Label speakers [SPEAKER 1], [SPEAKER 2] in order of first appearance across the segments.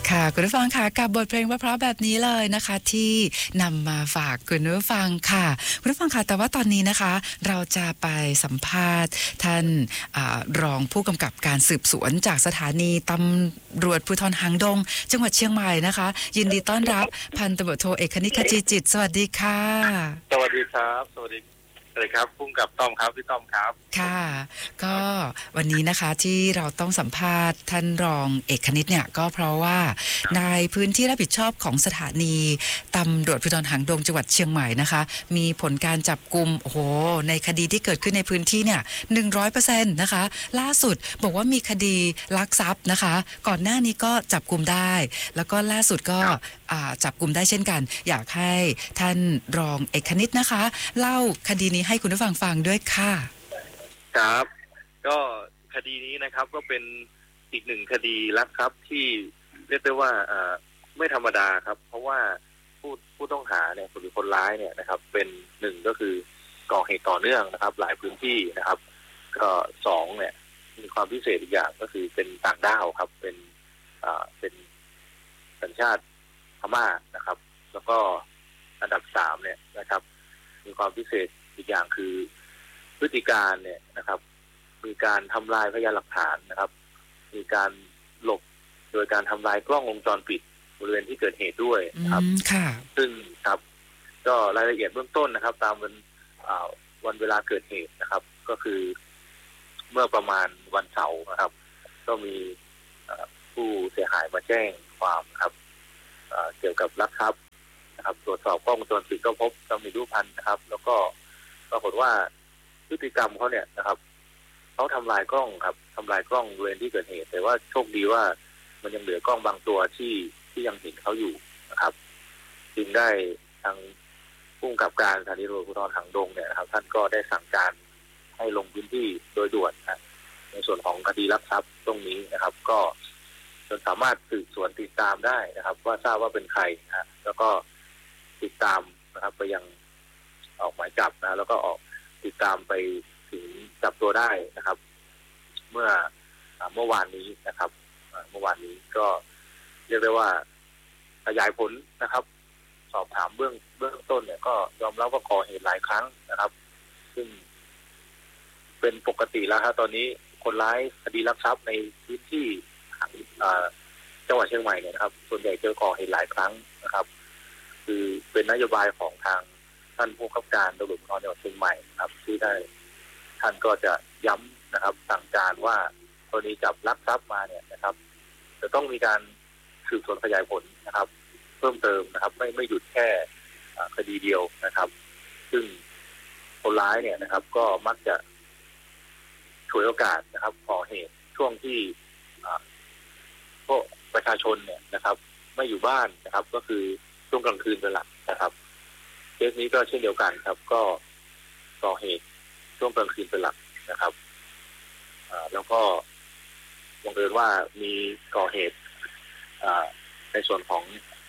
[SPEAKER 1] ค่ะคุณผู้ฟังค่ะกับบทเพลงเพราะๆแบบนี้เลยนะคะที่นำมาฝากคุณผู้ฟังค่ะคุณผู้ฟังค่ะแต่ว่าตอนนี้นะคะเราจะไปสัมภาษณ์ท่านรองผู้กำกับการสืบสวนจากสถานีตำรวจภูธรหางดงจังหวัดเชียงใหม่นะคะยินดีต้อนรับพันตำรวจโทเอกคณิตขจีจิตสวัสดีค่ะ
[SPEAKER 2] สวัสดีครับสวัสดีครับพุ่งกับต้อมครับพี่ต้อมครับ
[SPEAKER 1] ค่ะก็วันนี้นะคะที่เราต้องสัมภาษณ์ท่านรองเอกคณิตเนี่ยก็เพราะว่าในพื้นที่รับผิดชอบของสถานีตำรวจภูธรหางดงจังหวัดเชียงใหม่นะคะมีผลการจับกุมโอ้โหในคดีที่เกิดขึ้นในพื้นที่เนี่ย 100% นะคะล่าสุดบอกว่ามีคดีลักทรัพย์นะคะก่อนหน้านี้ก็จับกุมได้แล้วก็ล่าสุดก็จับกุมได้เช่นกันอยากให้ท่านรองเอกคณิตนะคะเล่าคดีนี้ให้คุณผู้ฟังฟังด้วยค่ะ
[SPEAKER 2] ครับก็คดีนี้นะครับก็เป็นอีกหนึ่งคดีลักทรัพย์ที่เรียกได้ว่าไม่ธรรมดาครับเพราะว่าผู้ต้องหาเนี่ยหรือคนร้ายเนี่ยนะครับเป็นหนึ่งก็คือก่อเหตุต่อเนื่องนะครับหลายพื้นที่นะครับก็สองเนี่ยมีความพิเศษอีกอย่างก็คือเป็นต่างด้าวครับเป็นสัญชาติพม่านะครับแล้วก็อันดับสามเนี่ยนะครับมีความพิเศษอีกอย่างคือพฤติการเนี่ยนะครับมีการทำลายพยานหลักฐานนะครับมีการหลบโดยการทำลายกล้องวงจรปิดบริเวณที่เกิดเหตุด้วยนะครับซึ่งครับก็รายละเอียดเบื้องต้นนะครับตามวันเวลาเกิดเหตุนะครับก็คือเมื่อประมาณวันเสาร์นะครับก็มีผู้เสียหายมาแจ้งความครับเกี่ยวกับลักทรัพย์นะครับตรวจสอบกล้องวงจรปิดก็พบตำหนิรูปพรรณนะครับแล้วก็ปรากฏว่าพฤติกรรมเขาเนี่ยนะครับเขาทำลายกล้องครับทำลายกล้องบริเวณที่เกิดเหตุแต่ว่าโชคดีว่ามันยังเหลือกล้องบางตัวที่ยังเห็นเขาอยู่นะครับจึงได้ทางผู้กำกับการสถานีตำรวจภูธรหางดงเนี่ยนะครับท่านก็ได้สั่งการให้ลงพื้นที่โดยด่วนนะในส่วนของคดีลักทรัพย์ตรงนี้นะครับก็จนสามารถสืบสวนติดตามได้นะครับว่าทราบว่าเป็นใครนะแล้วก็ติดตามนะครับไปยังออกหมายจับนะแล้วก็ออกติดตามไปถึงจับตัวได้นะครับเมื่อวานนี้นะครับเมื่อวานนี้ก็เรียกได้ว่าขยายผลนะครับสอบถามเบื้องต้นเนี่ยก็ยอมรับว่าก่อเหตุหลายครั้งนะครับซึ่งเป็นปกติแล้วครับตอนนี้คนร้ายคดีลักทรัพย์ในพื้นที่จังหวัดเชียงใหม่เนี่ยนะครับส่วนใหญ่เจอก่อเหตุหลายครั้งนะครับคือเป็นนโยบายของทางท่านผู้กำกับการตำรวจภูธรจังหวัดเชียงใหม่ครับที่ได้ท่านก็จะย้ำนะครับสั่งการว่ากรณีจับลักทรัพย์มาเนี่ยนะครับจะต้องมีการสืบสวนขยายผลนะครับเพิ่มเติมนะครับไม่หยุดแค่คดีเดียวนะครับซึ่งคนร้ายเนี่ยนะครับก็มักจะฉวยโอกาสนะครับก่อเหตุช่วงที่พวกประชาชนเนี่ยนะครับไม่อยู่บ้านนะครับก็คือช่วงกลางคืนเป็นหลักนะครับเคสนี้ก็เช่นเดียวกันครับก็ก่อเหตุช่วงกลางคืนเป็นหลักนะครับแล้วก็บังเอิญว่ามีก่อเหตุในส่วนของ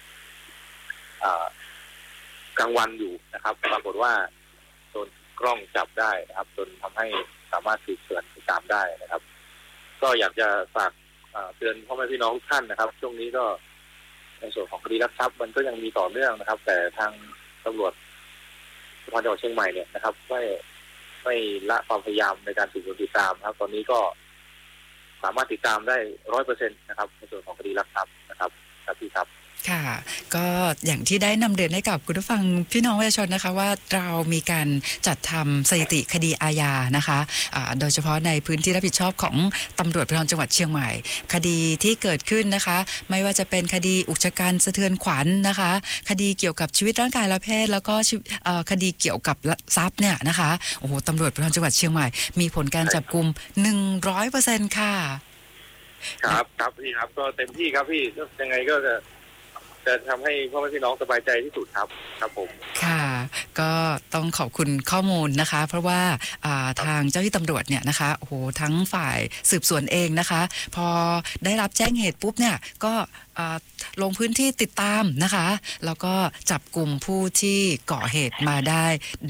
[SPEAKER 2] กลางวันอยู่นะครับปรากฏว่าโดนกล้องจับได้นะครับจนทำให้สามารถสืบสวนติดตามได้นะครับก็อยากจะฝากเตือนพ่อแม่พี่น้องทุกท่านนะครับช่วงนี้ก็ในส่วนของคดีลักทรัพย์มันก็ยังมีต่อเนื่องนะครับแต่ทางตำรวจภูธรจังหวัดเชียงใหม่เนี่ยนะครับไม่ละความพยายามในการสืบสวนติดตามครับตอนนี้ก็สามารถติดตามได้ 100% นะครับในส่วนของคดีลักทรัพย์นะครับพี่ครับ
[SPEAKER 1] ค่ะก็อย่างที่ได้นำเรียนให้กับคุณผู้ฟังพี่น้องประชาชนนะคะว่าเรามีการจัดทำสถิติคดีอาญานะคะโดยเฉพาะในพื้นที่รับผิดชอบของตำรวจภูธรจังหวัดเชียงใหม่คดีที่เกิดขึ้นนะคะไม่ว่าจะเป็นคดีอุกชะกันสะเทือนขวัญนะคะคดีเกี่ยวกับชีวิตร่างกายและเพศแล้วก็คดีเกี่ยวกับทรัพย์เนี่ยนะคะโอ้โหตำรวจภูธรจังหวัดเชียงใหม่มีผลการจับกุม 100% ค่ะ
[SPEAKER 2] ครับพี่ครับก็เต็มที่ครับพี่ยังไงก็จะทำให้พ่อแม่พี่น้องสบายใจที่สุดครับผม
[SPEAKER 1] ค่ะก็ต้องขอบคุณข้อมูลนะคะเพราะว่าทางเจ้าหน้าที่ตำรวจเนี่ยนะคะโอ้โหทั้งฝ่ายสืบสวนเองนะคะพอได้รับแจ้งเหตุปุ๊บเนี่ยก็ลงพื้นที่ติดตามนะคะแล้วก็จับกลุ่มผู้ที่ก่อเหตุมาได้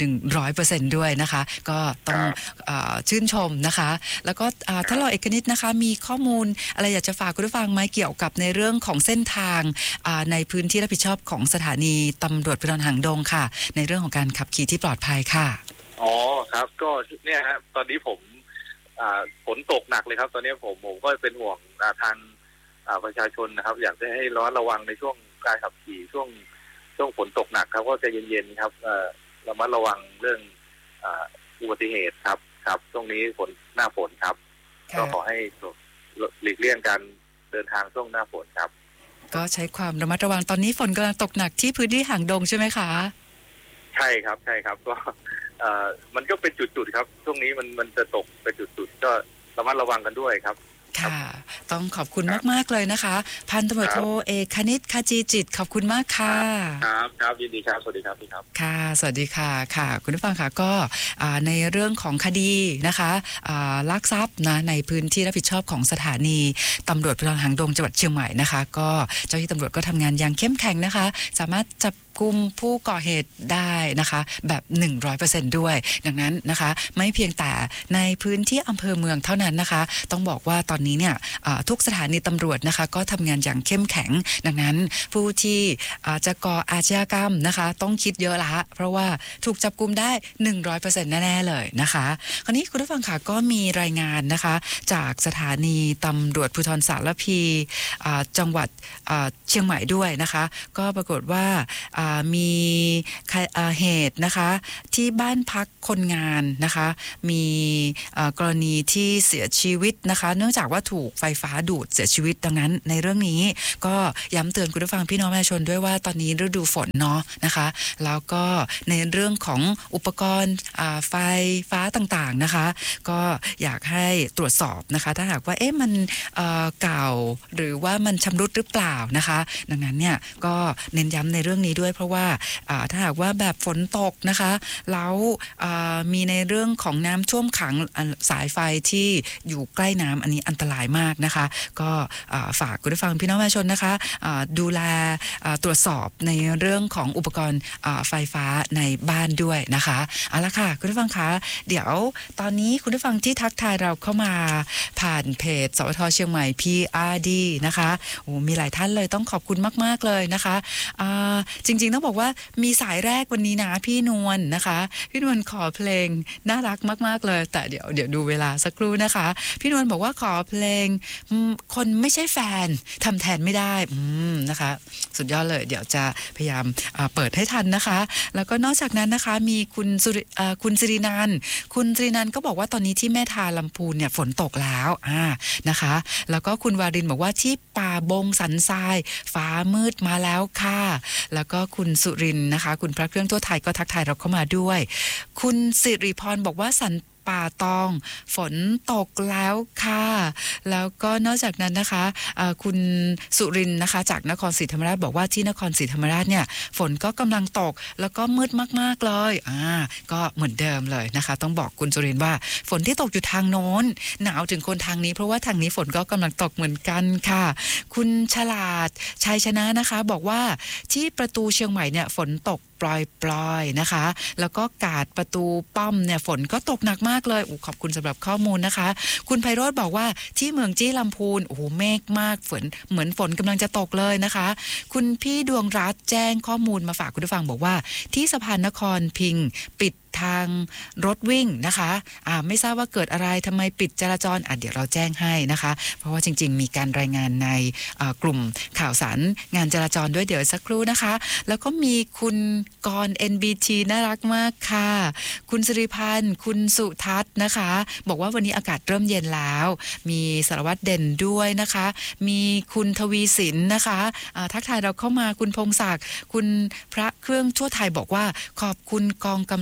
[SPEAKER 1] 100% ด้วยนะคะก็ต้องชื่นชมนะคะแล้วก็ท่านรองเอกนิตนะคะมีข้อมูลอะไรอยากจะฝากคุณผู้ฟังไหมเกี่ยวกับในเรื่องของเส้นทางในพื้นที่รับผิดชอบของสถานีตำรวจภูธรหางดงค่ะในเรื่องของการขับขี่ที่ปลอดภัยค่ะ
[SPEAKER 2] อ๋อครับก็เนี่ยฮะตอนนี้ผมฝนตกหนักเลยครับตอนนี้ผมก็เป็นห่วงทางประชาชนนะครับอยากจะให้ระวังในช่วงการขับขี่ช่วงฝนตกหนักครับก็จะเย็นๆครับระมัดระวังเรื่องอุบัติเหตุครับช่วงนี้หน้าฝนครับก็ขอให้หลีกเลี่ยงการเดินทางช่วงหน้าฝนครับ
[SPEAKER 1] ก็ใช้ความระมัดระวังตอนนี้ฝนกำลังตกหนักที่พื้นที่หางดงใช่ไหมคะ
[SPEAKER 2] ใช่ครับก็มันก็เป็นจุดๆครับช่วงนี้มันจะตกเป็นจุดๆก็ระมัดระวังกันด้วยครับ
[SPEAKER 1] ค่ะต้องขอบคุณมากๆเลยนะคะพันตำรวจโทเอกคณิตขจีจิตขอบคุณมากค่ะ
[SPEAKER 2] ครับยินดีครับสวัสดีครับพี่ครับ
[SPEAKER 1] ค่ะสวัสดีค่ะคุณผู้ฟังค่ะก็ในเรื่องของคดีนะคะลักทรัพย์นะในพื้นที่รับผิดชอบของสถานีตำรวจภูธรหางดงจังหวัดเชียงใหม่นะคะก็เจ้าหน้าที่ตำรวจก็ทำงานอย่างเข้มแข็งนะคะสามารถจับกลุ่มผู้ก่อเหตุได้นะคะแบบ 100% ด้วยดังนั้นนะคะไม่เพียงแต่ในพื้นที่อำเภอเมืองเท่านั้นนะคะต้องบอกว่าตอนนี้เนี่ยทุกสถานีตำรวจนะคะก็ทำงานอย่างเข้มแข็งดังนั้นผู้ที่จะก่ออาชญากรรมนะคะต้องคิดเยอะละเพราะว่าถูกจับกุมได้ 100% แน่ๆเลยนะคะคราวนี้คุณผู้ฟังค่ะก็มีรายงานนะคะจากสถานีตำรวจภูธรสารพีจังหวัดเชียงใหม่ด้วยนะคะก็ปรากฏว่ามีเหตุนะคะที่บ้านพักคนงานนะคะมีกรณีที่เสียชีวิตนะคะเนื่องจากว่าถูกไฟฟ้าดูดเสียชีวิตดังนั้นในเรื่องนี้ก็ย้ำเตือนคุณผู้ฟังพี่น้องประชาชนด้วยว่าตอนนี้ฤดูฝนเนาะนะคะแล้วก็ในเรื่องของอุปกรณ์ไฟฟ้าต่างๆนะคะก็อยากให้ตรวจสอบนะคะถ้าหากว่ามันเก่าหรือว่ามันชำรุดหรือเปล่านะคะดังนั้นเนี่ยก็เน้นย้ำในเรื่องนี้ด้วยเพราะว่าถ้าหากว่าแบบฝนตกนะคะแล้วมีในเรื่องของน้ำท่วมขังสายไฟที่อยู่ใกล้น้ำอันนี้อันตรายมากนะคะก็ฝากคุณผู้ฟังพี่น้องประชาชนนะคะดูแลตรวจสอบในเรื่องของอุปกรณ์ไฟฟ้าในบ้านด้วยนะคะเอาละค่ะคุณผู้ฟังคะเดี๋ยวตอนนี้คุณผู้ฟังที่ทักทายเราเข้ามาผ่านเพจสวท.เชียงใหม่ PRD นะคะโอ้มีหลายท่านเลยต้องขอบคุณมากๆเลยนะคะจริงๆต้องบอกว่ามีสายแรกวันนี้นะพี่นวลนะคะพี่นวลขอเพลงน่ารักมากๆเลยแต่เดี๋ยวดูเวลาสักครู่นะคะพี่นวลบอกว่าขอเพลงคนไม่ใช่แฟนทำแทนไม่ได้นะคะสุดยอดเลยเดี๋ยวจะพยายามเปิดให้ทันนะคะแล้วก็นอกจากนั้นนะคะมีคุณสิรินันท์ก็บอกว่าตอนนี้ที่แม่ทาลำพูนเนี่ยฝนตกแล้วนะคะแล้วก็คุณวารินบอกว่าที่ป่าบงสันทรายฟ้ามืดมาแล้วค่ะแล้วก็คุณสุรินทร์นะคะคุณพระเครื่องทั่วไทยก็ทักทายเราเข้ามาด้วยคุณสิริพรบอกว่าสันป่าตองฝนตกแล้วค่ะแล้วก็นอกจากนั้นนะคะคุณสุรินทร์นะคะจากนครศรีธรรมราชบอกว่าที่นครศรีธรรมราชเนี่ยฝนก็กำลังตกแล้วก็มืดมากๆเลยก็เหมือนเดิมเลยนะคะต้องบอกคุณสุรินทร์ว่าฝนที่ตกอยู่ทางโน้นหนาวถึงคนทางนี้เพราะว่าทางนี้ฝนก็กำลังตกเหมือนกันค่ะคุณฉลาดชัยชนะนะคะบอกว่าที่ประตูเชียงใหม่เนี่ยฝนตกปลอยนะคะแล้วก็กาดประตูป้อมเนี่ยฝนก็ตกหนักมากเลยขอบคุณสำหรับข้อมูลนะคะคุณไพโรจน์บอกว่าที่เมืองจี้ลำพูนเมฆมากฝนเหมือนฝนกำลังจะตกเลยนะคะคุณพี่ดวงรัตน์แจ้งข้อมูลมาฝากคุณผู้ฟังบอกว่าที่สะพานนครพิงค์ปิดทางรถวิ่งนะคะไม่ทราบว่าเกิดอะไรทำไมปิดจราจรเดี๋ยวเราแจ้งให้นะคะเพราะว่าจริงๆมีการรายงานในกลุ่มข่าวสารงานจราจรด้วยเดี๋ยวสักครู่นะคะแล้วก็มีคุณกร NBT น่ารักมากค่ะคุณสิริพันธ์คุณสุทัศน์นะคะบอกว่าวันนี้อากาศเริ่มเย็นแล้วมีสารวัตรเด่นด้วยนะคะมีคุณทวีสินนะคะทักทายเราเข้ามาคุณพงศักดิ์คุณพระเครื่องทั่วไทยบอกว่าขอบคุณกองกำลังผา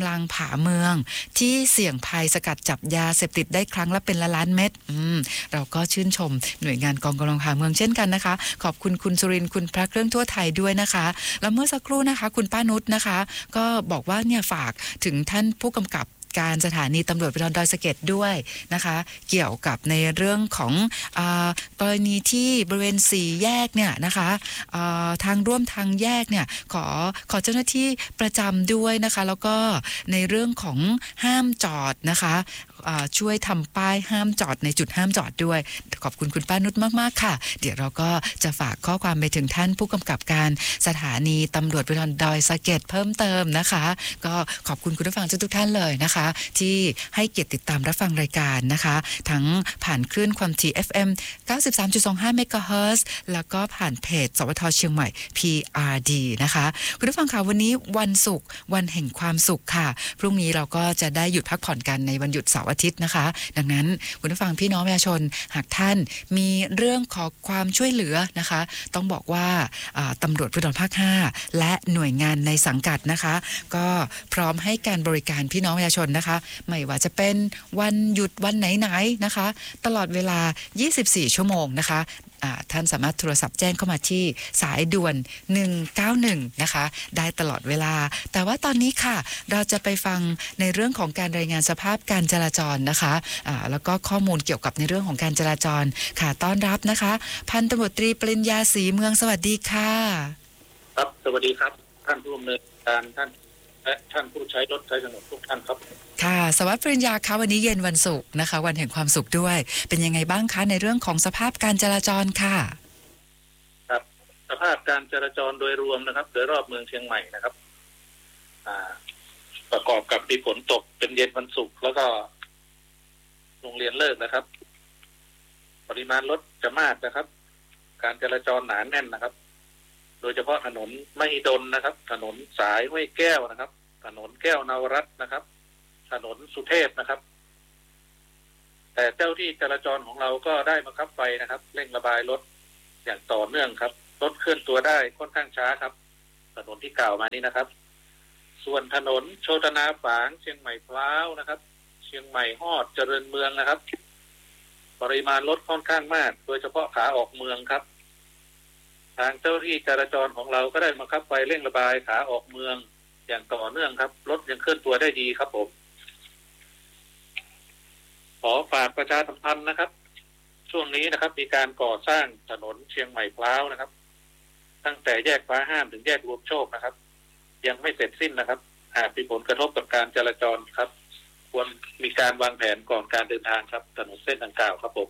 [SPEAKER 1] ขาเมืองที่เสี่ยงภัยสกัดจับยาเสพติดได้ครั้งละเป็นล้านเม็ดเราก็ชื่นชมหน่วยงานกองกำลังขาเมืองเช่นกันนะคะขอบคุณคุณสุรินทร์คุณพระเครื่องทั่วไทยด้วยนะคะแล้วเมื่อสักครู่นะคะคุณป้านุชนะคะก็บอกว่าเนี่ยฝากถึงท่านผู้กำกับการสถานีตำรวจภูธรดอยสะเก็ดด้วยนะคะเกี่ยวกับในเรื่องของกรณีที่บริเวณ4แยกเนี่ยนะคะทางร่วมทางแยกเนี่ยขอเจ้าหน้าที่ประจำด้วยนะคะแล้วก็ในเรื่องของห้ามจอดนะคะช่วยทำป้ายห้ามจอดในจุดห้ามจอดด้วยขอบคุณคุณป้านุชมากๆค่ะเดี๋ยวเราก็จะฝากข้อความไปถึงท่านผู้กำกับการสถานีตำรวจภูธรดอยสะเก็ดเพิ่มเติมนะคะก็ขอบคุณคุณผู้ฟังทุกท่านเลยนะคะที่ให้เกียรติติดตามรับฟังรายการนะคะทั้งผ่านคลื่นความถี่ FM 93.25 เมกะเฮิรตซ์แล้วก็ผ่านเพจสวทเชียงใหม่ PRD นะคะคุณผู้ฟังค่ะวันนี้วันศุกร์วันแห่งความสุขค่ะพรุ่งนี้เราก็จะได้หยุดพักผ่อนกันในวันหยุดเสาร์อาทิตย์นะคะดังนั้นคุณผู้ฟังพี่น้องประชาชนหากท่านมีเรื่องขอความช่วยเหลือนะคะต้องบอกว่าตำรวจภูธรภาค 5และหน่วยงานในสังกัดนะคะก็พร้อมให้การบริการพี่น้องประชาชนนะคะไม่ว่าจะเป็นวันหยุดวันไหนๆนะคะตลอดเวลา24ชั่วโมงนะคะท่านสามารถโทรศัพท์แจ้งเข้ามาที่สายด่วน191นะคะได้ตลอดเวลาแต่ว่าตอนนี้ค่ะเราจะไปฟังในเรื่องของการรายงานสภาพการจราจรนะคะแล้วก็ข้อมูลเกี่ยวกับในเรื่องของการจราจรค่ะต้อนรับนะคะพันตำรวจตรีปริญญาศรีเมืองสวัสดีค่ะ
[SPEAKER 3] ครับสวัสดีครับท่านผู้ดำเนินการท่านและท่านผู้ใช้รถใช้ถนนทุกท่านครับ
[SPEAKER 1] ค่ะสวัสดีปริญญาคะวันนี้เย็นวันศุกร์นะคะวันแห่งความสุขด้วยเป็นยังไงบ้างคะในเรื่องของสภาพการจราจรค่ะ
[SPEAKER 3] ครับสภาพการจราจรโดยรวมนะครับโดยรอบเมืองเชียงใหม่นะครับประกอบกับมีฝนตกเป็นเย็นวันศุกร์แล้วก็โรงเรียนเลิกนะครับปริมาณรถจะมากนะครับการจราจรหนาแน่นนะครับโดยเฉพาะถนนมหิดลนะครับถนนสายห้วยแก้วนะครับถนนแก้วนวรัตน์นะครับถนนสุเทพนะครับแต่เจ้าที่จราจรของเราก็ได้บังคับไฟนะครับเร่งระบายรถอย่างต่อเนื่องครับรถเคลื่อนตัวได้ค่อนข้างช้าครับถนนที่กล่าวมานี้นะครับส่วนถนนโชตนาฝางเชียงใหม่พร้าวนะครับเชียงใหม่ฮอดเจริญเมืองนะครับปริมาณรถค่อนข้างมากโดยเฉพาะขาออกเมืองครับทางเจ้าที่จราจรของเราก็ได้บังคับไฟเร่งระบายขาออกเมืองอย่างต่อเนื่องครับรถยังเคลื่อนตัวได้ดีครับผมขอฝากประชาสัมพันธ์นะครับช่วงนี้นะครับมีการก่อสร้างถนนเชียงใหม่พร้าวนะครับตั้งแต่แยกฟ้าห้ามถึงแยกรวมโชคนะครับยังไม่เสร็จสิ้นนะครับหากมีผลกระทบกับการจราจรครับควรมีการวางแผนก่อนการเดินทางครับถนนเส้นดังกล่าวครับผม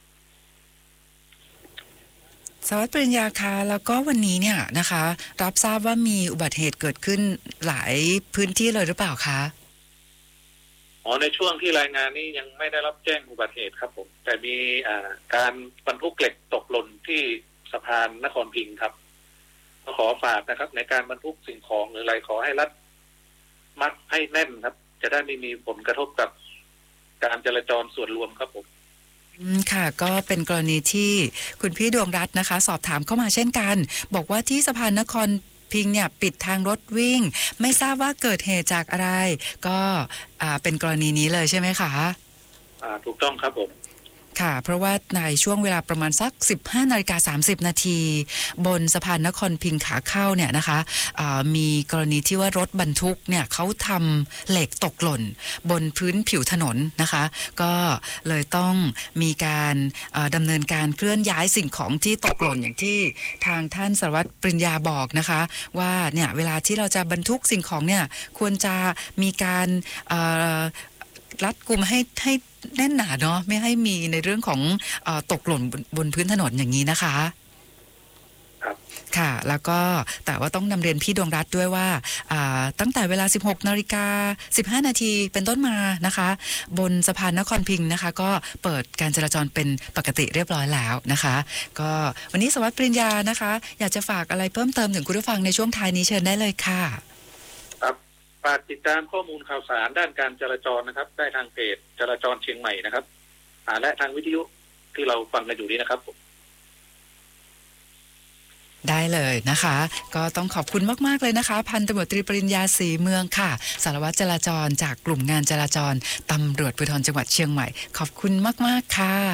[SPEAKER 1] สวัสดีปริญญาคะแล้วก็วันนี้เนี่ยนะคะรับทราบว่ามีอุบัติเหตุเกิดขึ้นหลายพื้นที่เลยหรือเปล่าคะ
[SPEAKER 3] ในช่วงที่รายงานนี้ยังไม่ได้รับแจ้งอุบัติเหตุครับผมแต่มีการบรรทุกเหล็กตกหล่นที่สะพานนครพิงค์ครับก็ขอฝากนะครับในการบรรทุกสิ่งของหรืออะไรขอให้รัดมัดให้แน่นครับจะได้ไม่มีผลกระทบกับการจราจรส่วนรวมครับผม
[SPEAKER 1] ค่ะก็เป็นกรณีที่คุณพี่ดวงรัตน์นะคะสอบถามเข้ามาเช่นกันบอกว่าที่สะพานนครพิงค์เนี่ยปิดทางรถวิ่งไม่ทราบว่าเกิดเหตุจากอะไรก็เป็นกรณีนี้เลยใช่ไหมคะ
[SPEAKER 3] ถูกต้องครับผม
[SPEAKER 1] ค่ะเพราะว่าในช่วงเวลาประมาณสัก 15:30 นาทีบนสะพานนครพิงค์ขาเข้าเนี่ยนะคะมีกรณีที่ว่ารถบรรทุกเนี่ยเขาทำเหล็กตกหล่นบนพื้นผิวถนนนะคะก็เลยต้องมีการดำเนินการเคลื่อนย้ายสิ่งของที่ตกหล่นอย่างที่ทางท่านสารวัตรปริญญาบอกนะคะว่าเนี่ยเวลาที่เราจะบรรทุกสิ่งของเนี่ยควรจะมีการรัดกุมให้แน่นหนาเนาะไม่ให้มีในเรื่องของตกหล่นบนพื้นถนนอย่างนี้นะคะค่ะแล้วก็แต่ว่าต้องนำเรียนพี่ดวงรัตน์ด้วยว่าตั้งแต่เวลา 16:15 นาทีเป็นต้นมานะคะบนสะพานนครพิงค์นะคะก็เปิดการจราจรเป็นปกติเรียบร้อยแล้วนะคะก็วันนี้สวัสดิ์ปริญญานะคะอยากจะฝากอะไรเพิ่มเติมถึงคุณผู้ฟังในช่วงท้ายนี้เชิญได้เลยค่ะ
[SPEAKER 3] ฝากติดตามข้อมูลข่าวสารด้านการจราจรนะครับได้ทางเพจจราจรเชียงใหม่นะครับและทางวิทยุที่เราฟังกันอยู่นี้นะครับ
[SPEAKER 1] ได้เลยนะคะก็ต้องขอบคุณมากๆเลยนะคะพันตำรวจตรีปริญญาศรีเมืองค่ะสารวัตรจราจรจากกลุ่มงานจราจรตำรวจภูธรจังหวัดเชียงใหม่ขอบคุณมากๆค่ะ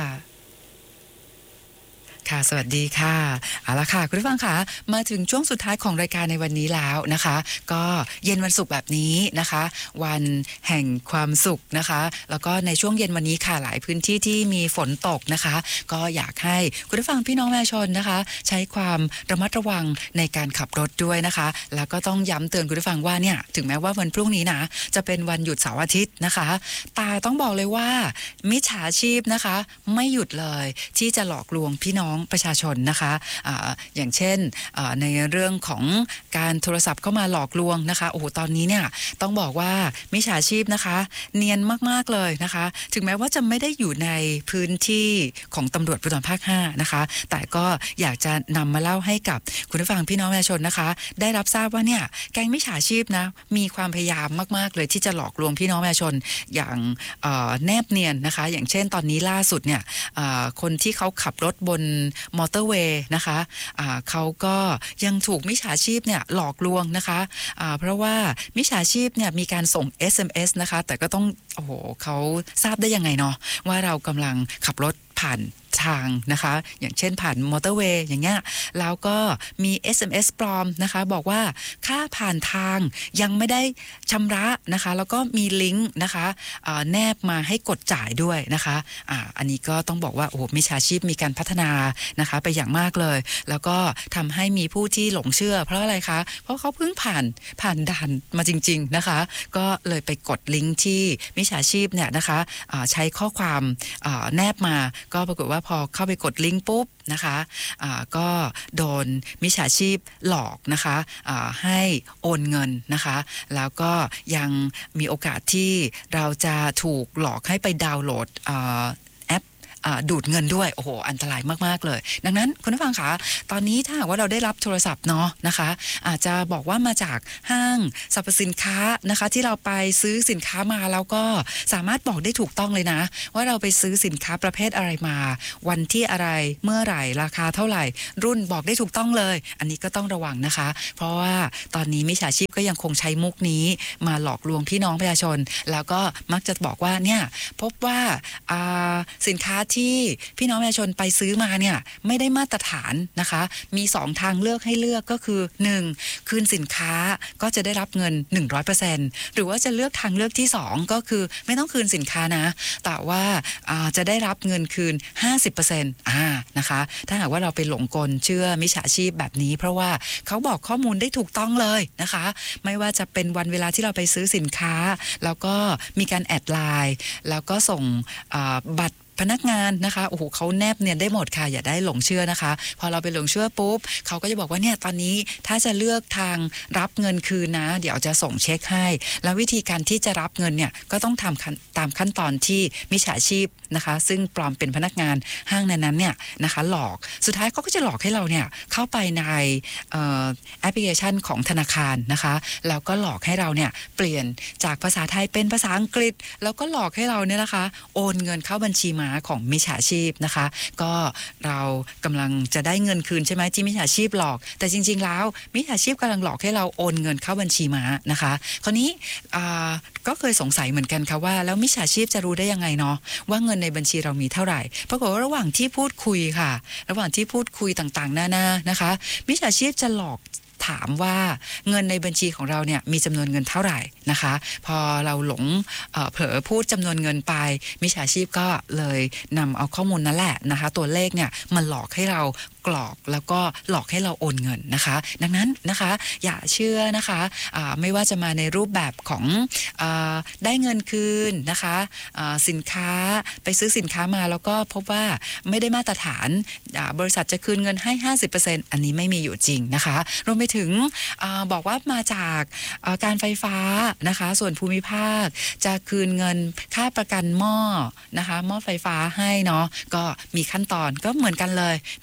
[SPEAKER 1] ค่ะสวัสดีค่ะเอาละค่ะคุณผู้ฟังคะมาถึงช่วงสุดท้ายของรายการในวันนี้แล้วนะคะก็เย็นวันศุกร์แบบนี้นะคะวันแห่งความสุขนะคะแล้วก็ในช่วงเย็นวันนี้ค่ะหลายพื้นที่ที่มีฝนตกนะคะก็อยากให้คุณผู้ฟังพี่น้องประชาชนนะคะใช้ความระมัดระวังในการขับรถด้วยนะคะแล้วก็ต้องย้ำเตือนคุณผู้ฟังว่าเนี่ยถึงแม้ว่าวันพรุ่งนี้นะจะเป็นวันหยุดเสาร์อาทิตย์นะคะแต่ต้องบอกเลยว่ามิจฉาชีพนะคะไม่หยุดเลยที่จะหลอกลวงพี่น้องประชาชนนะคะอย่างเช่นในเรื่องของการโทรศัพท์เข้ามาหลอกลวงนะคะโอ้โหตอนนี้เนี่ยต้องบอกว่ามิจฉาชีพนะคะเนียนมากๆเลยนะคะถึงแม้ว่าจะไม่ได้อยู่ในพื้นที่ของตำรวจภูธรภาค5นะคะแต่ก็อยากจะนำมาเล่าให้กับคุณผู้ฟังพี่น้องประชาชนนะคะได้รับทราบว่าเนี่ยแก๊งมิจฉาชีพนะมีความพยายามมากๆเลยที่จะหลอกลวงพี่น้องประชาชนอย่างแนบเนียนนะคะอย่างเช่นตอนนี้ล่าสุดเนี่ยคนที่เขาขับรถบนมอเตอร์เวย์นะคะเขาก็ยังถูกมิจฉาชีพเนี่ยหลอกลวงนะคะเพราะว่ามิจฉาชีพเนี่ยมีการส่ง SMS นะคะแต่ก็ต้องโอ้โหเขาทราบได้ยังไงเนาะว่าเรากำลังขับรถผ่านทางนะคะอย่างเช่นผ่านมอเตอร์เวย์อย่างเงี้ยแล้วก็มี SMS ปลอมนะคะบอกว่าค่าผ่านทางยังไม่ได้ชำระนะคะแล้วก็มีลิงก์นะคะแนบมาให้กดจ่ายด้วยนะคะอันนี้ก็ต้องบอกว่าโอ้โหมิจฉาชีพมีการพัฒนานะคะไปอย่างมากเลยแล้วก็ทำให้มีผู้ที่หลงเชื่อเพราะอะไรคะเพราะเขาเพิ่งผ่านด่านมาจริงๆนะคะก็เลยไปกดลิงก์ที่มิจฉาชีพเนี่ยนะคะใช้ข้อความแนบมาก็ปรากฏว่าพอเข้าไปกดลิงก์ปุ๊บนะคะก็โดนมิจฉาชีพหลอกนะคะให้โอนเงินนะคะแล้วก็ยังมีโอกาสที่เราจะถูกหลอกให้ไปดาวน์โหลดดูดเงินด้วยโอ้โหอันตรายมากๆเลยดังนั้นคุณผู้ฟังคะตอนนี้ถ้าหากว่าเราได้รับโทรศัพท์เนาะนะคะอาจจะบอกว่ามาจากห้างสรรพสินค้านะคะที่เราไปซื้อสินค้ามาแล้วก็สามารถบอกได้ถูกต้องเลยนะว่าเราไปซื้อสินค้าประเภทอะไรมาวันที่อะไรเมื่อไหร่ราคาเท่าไหร่รุ่นบอกได้ถูกต้องเลยอันนี้ก็ต้องระวังนะคะเพราะว่าตอนนี้มิจฉาชีพก็ยังคงใช้มุกนี้มาหลอกลวงพี่น้องประชาชนแล้วก็มักจะบอกว่าเนี่ยพบว่าสินค้าที่พี่น้องประชาชนไปซื้อมาเนี่ยไม่ได้มาตรฐานนะคะมี2ทางเลือกให้เลือกก็คือ1คืนสินค้าก็จะได้รับเงิน 100% หรือว่าจะเลือกทางเลือกที่2ก็คือไม่ต้องคืนสินค้านะแต่ว่าจะได้รับเงินคืน 50% นะคะถ้าหากว่าเราไปหลงกลเชื่อมิจฉาชีพแบบนี้เพราะว่าเขาบอกข้อมูลได้ถูกต้องเลยนะคะไม่ว่าจะเป็นวันเวลาที่เราไปซื้อสินค้าแล้วก็มีการแอดไลน์แล้วก็ส่งบัตรพนักงานนะคะโอ้โหเขาแนบเนียนได้หมดค่ะอย่าได้หลงเชื่อนะคะพอเราไปหลงเชื่อปุ๊บเขาก็จะบอกว่าเนี่ยตอนนี้ถ้าจะเลือกทางรับเงินคืนนะเดี๋ยวจะส่งเช็คให้แล้ววิธีการที่จะรับเงินเนี่ยก็ต้องทำตามขั้นตอนที่มิจฉาชีพนะคะซึ่งปลอมเป็นพนักงานห้างนั้นเนี่ยนะคะหลอกสุดท้ายเขาก็จะหลอกให้เราเนี่ยเข้าไปในแอปพลิเคชันของธนาคารนะคะแล้วก็หลอกให้เราเนี่ยเปลี่ยนจากภาษาไทยเป็นภาษาอังกฤษแล้วก็หลอกให้เราเนี่ยนะคะโอนเงินเข้าบัญชีม้าของมิจฉาชีพนะคะก็เรากำลังจะได้เงินคืนใช่ไหมที่มิจฉาชีพหลอกแต่จริงๆแล้วมิจฉาชีพกำลังหลอกให้เราโอนเงินเข้าบัญชีม้านะคะคราวนี้ก็เคยสงสัยเหมือนกันค่ะว่าแล้วมิจฉาชีพจะรู้ได้ยังไงเนาะว่าเงินในบัญชีเรามีเท่าไหร่ปรากฏว่าระหว่างที่พูดคุยค่ะระหว่างที่พูดคุยต่างๆหน้านะคะมิจฉาชีพจะหลอกถามว่าเงินในบัญชีของเราเนี่ยมีจำนวนเงินเท่าไหร่นะคะพอเราหลงเผลอพูดจำนวนเงินไปมิจฉาชีพก็เลยนำเอาข้อมูลนั่นแหละนะคะตัวเลขเนี่ยมันหลอกให้เรากรอกแล้วก็หลอกให้เราโอนเงินนะคะดังนั้นนะคะอย่าเชื่อนะคะไม่ว่าจะมาในรูปแบบของได้เงินคืนนะคะสินค้าไปซื้อสินค้ามาแล้วก็พบว่าไม่ได้มาตรฐานบริษัทจะคืนเงินให้ 50% อันนี้ไม่มีอยู่จริงนะคะรวมไปถึงบอกว่ามาจากการไฟฟ้านะคะส่วนภูมิภาคจะคืนเงินค่าประกันหม้อนะคะหม้อไฟฟ้าให้เนาะก็มีขั้นตอนก็เหมือนกันเลยนะคะ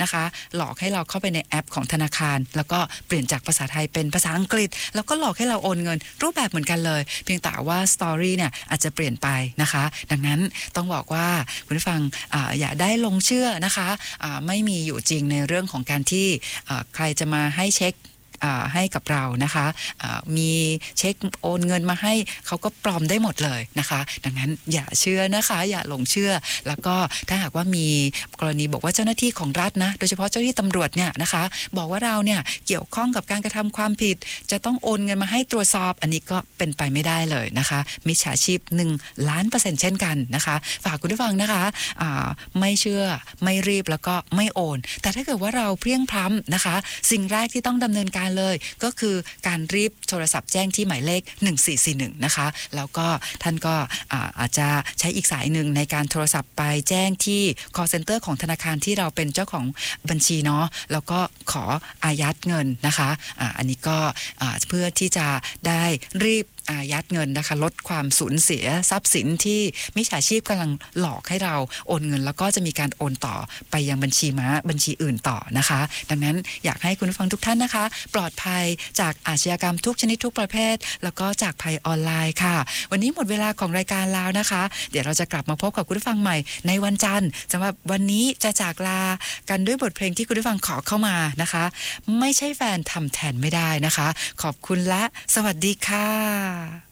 [SPEAKER 1] หลอกให้เราเข้าไปในแอปของธนาคารแล้วก็เปลี่ยนจากภาษาไทยเป็นภาษาอังกฤษแล้วก็หลอกให้เราโอนเงินรูปแบบเหมือนกันเลยเพียงแต่ว่าสตอรี่เนี่ยอาจจะเปลี่ยนไปนะคะดังนั้นต้องบอกว่าคุณผู้ฟังอย่าได้ลงเชื่อนะคะไม่มีอยู่จริงในเรื่องของการที่ใครจะมาให้เช็คให้กับเรานะคะมีเช็คโอนเงินมาให้เขาก็ปลอมได้หมดเลยนะคะดังนั้นอย่าเชื่อนะคะอย่าหลงเชื่อแล้วก็ถ้าหากว่ามีกรณีบอกว่าเจ้าหน้าที่ของรัฐนะโดยเฉพาะเจ้าหน้าที่ตำรวจเนี่ยนะคะบอกว่าเราเนี่ยเกี่ยวข้องกับการกระทำความผิดจะต้องโอนเงินมาให้ตรวจสอบอันนี้ก็เป็นไปไม่ได้เลยนะคะมิจฉาชีพ1,000,000%เช่นกันนะคะฝากคุณผู้ฟังนะคะไม่เชื่อไม่รีบแล้วก็ไม่โอนแต่ถ้าเกิดว่าเราเพลียงพล้ำนะคะสิ่งแรกที่ต้องดำเนินการเลยก็คือการรีบโทรศัพท์แจ้งที่หมายเลข1441นะคะแล้วก็ท่านก็อาจจะใช้อีกสายหนึ่งในการโทรศัพท์ไปแจ้งที่ call center ของธนาคารที่เราเป็นเจ้าของบัญชีเนาะแล้วก็ขออายัดเงินนะคะอันนี้ก็เพื่อที่จะได้รีบอายัดเงินนะคะลดความสูญเสียทรัพย์สินที่มิจฉาชีพกำลังหลอกให้เราโอนเงินแล้วก็จะมีการโอนต่อไปยังบัญชีม้าบัญชีอื่นต่อนะคะดังนั้นอยากให้คุณผู้ฟังทุกท่านนะคะปลอดภัยจากอาชญากรรมทุกชนิดทุกประเภทแล้วก็จากภัยออนไลน์ค่ะวันนี้หมดเวลาของรายการแล้วนะคะเดี๋ยวเราจะกลับมาพบกับคุณผู้ฟังใหม่ในวันจันทร์สำหรับวันนี้จะจากลากันด้วยบทเพลงที่คุณผู้ฟังขอเข้ามานะคะไม่ใช่แฟนทำแทนไม่ได้นะคะขอบคุณและสวัสดีค่ะ